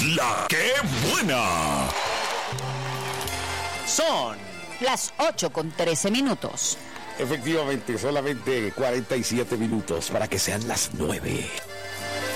La que buena. Son las 8:13. Efectivamente, solamente 47 minutos para que sean las 9.